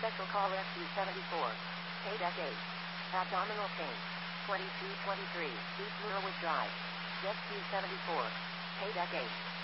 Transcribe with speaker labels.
Speaker 1: Special call SU-74. Payback 8. Abdominal pain. 2223 East Norwood Drive. SU-74. Payback 8.